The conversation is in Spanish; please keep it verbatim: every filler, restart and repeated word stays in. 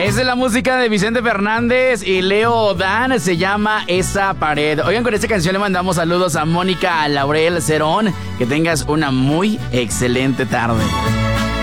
Esa es la música de Vicente Fernández y Leo Dan, se llama Esa Pared. Oigan, con esta canción le mandamos saludos a Mónica Laurel Cerón. Que tengas una muy excelente tarde.